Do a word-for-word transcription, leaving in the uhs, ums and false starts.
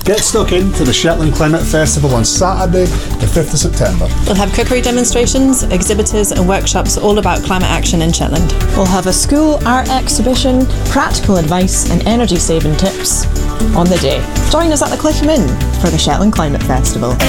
Get stuck into the Shetland Climate Festival on Saturday, the fifth of September. We'll have cookery demonstrations, exhibitors and workshops all about climate action in Shetland. We'll have a school art exhibition, practical advice and energy saving tips on the day. Join us at the Cliff Inn for the Shetland Climate Festival.